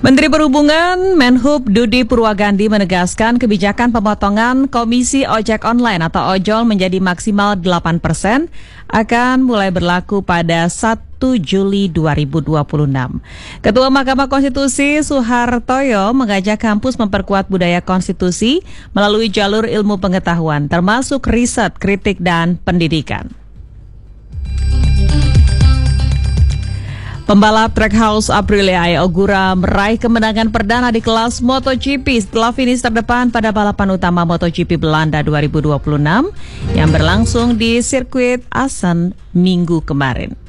Menteri Perhubungan Menhub Dudi Purwagandi menegaskan kebijakan pemotongan komisi ojek online atau ojol menjadi maksimal 8% akan mulai berlaku pada 1 Juli 2026. Ketua Mahkamah Konstitusi Suhartoyo mengajak kampus memperkuat budaya konstitusi melalui jalur ilmu pengetahuan, termasuk riset, kritik, dan pendidikan. Pembalap Trackhouse Aprilia Ogura meraih kemenangan perdana di kelas MotoGP setelah finish terdepan pada balapan utama MotoGP Belanda 2026 yang berlangsung di sirkuit Assen Minggu kemarin.